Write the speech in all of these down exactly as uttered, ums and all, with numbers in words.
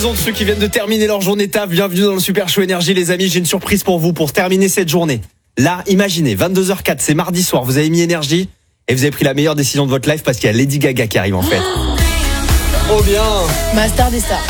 Ceux qui viennent de terminer leur journée taf, bienvenue dans le Super Show Énergie les amis, j'ai une surprise pour vous pour terminer cette journée. Là, imaginez, vingt-deux heures quatre, c'est mardi soir, vous avez mis énergie et vous avez pris la meilleure décision de votre life parce qu'il y a Lady Gaga qui arrive en fait. Oh bien. Ma star des stars.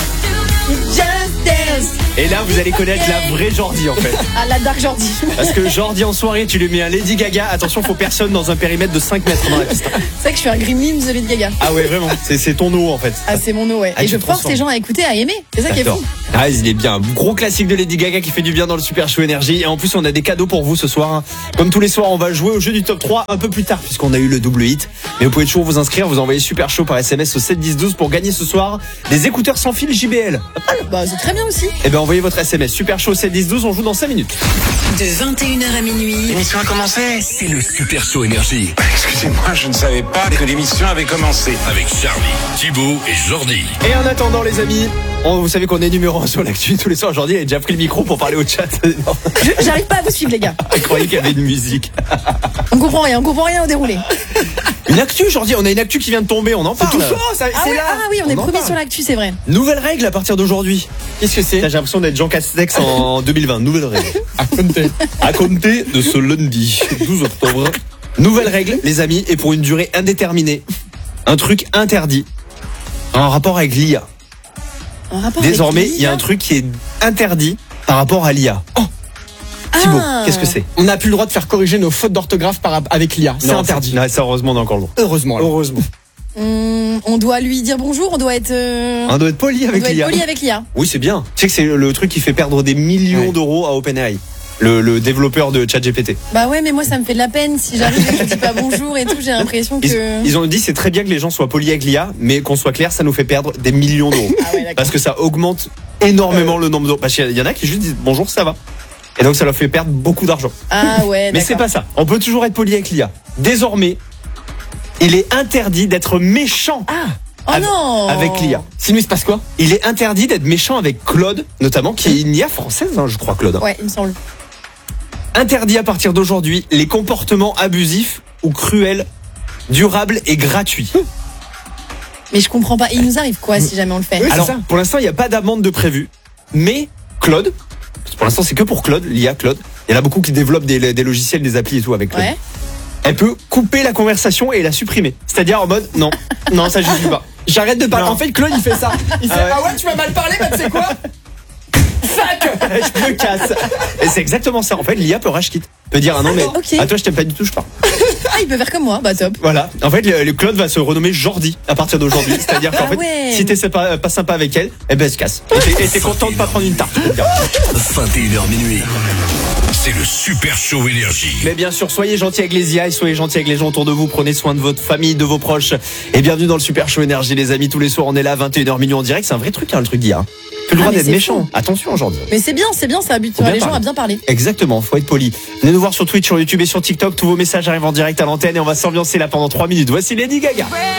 Et là, vous allez connaître la vraie Jordi en fait. Ah, la Dark Jordi. Parce que Jordi en soirée, tu lui mets un Lady Gaga, attention, faut personne dans un périmètre de cinq mètres dans la piste. C'est vrai que je suis un gremlin de Lady Gaga. Ah ouais, vraiment, c'est, c'est ton eau en fait. Ah, c'est mon eau, ouais. Ah, et tu je te force transformes. les gens à écouter, à aimer. C'est ça qui est D'accord. fou. Ah, il est bien. Gros classique de Lady Gaga qui fait du bien dans le Super Show Énergie. Et en plus, on a des cadeaux pour vous ce soir. Comme tous les soirs, on va jouer au jeu du top trois un peu plus tard puisqu'on a eu le double hit. Mais vous pouvez toujours vous inscrire, vous envoyez Super Show par S M S au sept dix douze pour gagner ce soir des écouteurs sans fil J B L. Bah, c'est très bien aussi. Eh ben, envoyez votre S M S Super Show sept dix douze, on joue dans cinq minutes. De vingt et une heures à minuit, L'émission a commencé. C'est le Super Show Énergie Excusez-moi, je ne savais pas que l'émission avait commencé. avec Charlie, Thibaut et Jordi. Et en attendant, les amis, on, vous savez qu'on est numéro un sur l'actu tous les soirs. Aujourd'hui, il a déjà pris le micro pour parler au chat. Non, J'arrive pas à vous suivre, les gars. je croyais qu'il y avait une musique. On comprend rien, on comprend rien au déroulé. Une actu, Jordi, on a une actu qui vient de tomber, on en parle. Tout chaud, ça, Ah, c'est ouais, là. ah oui, on est en premier parle. sur l'actu, c'est vrai. Nouvelle règle à partir d'aujourd'hui. Qu'est-ce que c'est? J'ai l'impression d'être Jean Castex en deux mille vingt. Nouvelle règle. À compter. À compter de ce lundi douze octobre. Nouvelle règle, les amis, et pour une durée indéterminée. Un truc interdit. En rapport avec l'I A. En rapport avec Désormais, l'I A. il y a un truc qui est interdit par rapport à l'I A. Oh, Thibaut, Ah. qu'est-ce que c'est? On n'a plus le droit de faire corriger nos fautes d'orthographe par, avec l'I A. C'est Non, interdit. Non, ça, heureusement, on a encore le droit. Heureusement. alors. Heureusement. Hum, on doit lui dire bonjour, on doit être, euh, On doit être poli on avec doit être l'I A. poli avec l'I A. Oui, c'est bien. Tu sais que c'est le truc qui fait perdre des millions Ouais. d'euros à OpenAI. Le, le développeur de ChatGPT. Bah ouais, mais moi ça me fait de la peine si j'arrive et que je dis pas bonjour et tout, j'ai l'impression Ils, que. ils ont dit c'est très bien que les gens soient polis avec l'I A, mais qu'on soit clair, ça nous fait perdre des millions d'euros. Ah ouais, d'accord. Parce que ça augmente énormément le nombre d'euros. Parce qu'il y en a qui juste disent bonjour, ça va. Et donc ça leur fait perdre beaucoup d'argent. Ah ouais, Mais d'accord. c'est pas ça. On peut toujours être poli avec l'I A. Désormais, il est interdit d'être méchant Oh avec- non. avec l'I A. Sinon, il se passe quoi? Il est interdit d'être méchant avec Claude, notamment, qui est une I A française, hein, je crois, Claude. Ouais, il me semble. Interdit à partir d'aujourd'hui les comportements abusifs ou cruels, durables et gratuits. Mais je comprends pas. Il nous arrive quoi si jamais on le fait? Oui, c'est Alors, ça. pour l'instant, il n'y a pas d'amende de prévu. Mais Claude, parce que pour l'instant, c'est que pour Claude, l'I A Claude. Il y en a beaucoup qui développent des, des logiciels, des applis et tout avec Claude. Ouais. Elle peut couper la conversation et la supprimer. C'est-à-dire en mode, non, non, ça je suis pas. J'arrête de parler. Non. En fait, Claude, il fait ça. Il fait Ah ouais. ah ouais, tu m'as mal parlé, bah tu sais quoi? Je me casse. Et c'est exactement ça. En fait, l'I A peut rage quitte. Peut dire, ah non, mais Ok. à toi, je t'aime pas du tout, je pars. Ah, il peut faire comme moi. Bah top. Voilà. En fait, le, le Claude va se renommer Jordi à partir d'aujourd'hui. C'est-à-dire qu'en Ah fait, ouais. si t'es sympa- pas sympa avec elle, eh ben, elle se casse. Et t'es- Et t'es content de pas prendre une tarte. je peux te dire. vingt et une heures minuit. C'est le Super Show Énergie. Mais bien sûr, soyez gentils avec les I A et soyez gentils avec les gens autour de vous. Prenez soin de votre famille, de vos proches. Et bienvenue dans le Super Show Énergie, les amis. Tous les soirs, on est là, vingt et une heures minuit en direct. C'est un vrai truc, hein, le truc d'I A. Plus le Ah, droit mais d'être c'est méchant. fou. Attention, aujourd'hui. Mais c'est bien, c'est bien, ça habitue Faut bien les gens parler. à bien parler. Exactement, faut être poli. Venez nous voir sur Twitch, sur YouTube et sur TikTok. Tous vos messages arrivent en direct à l'antenne et on va s'ambiancer là pendant trois minutes. Voici Lady Gaga.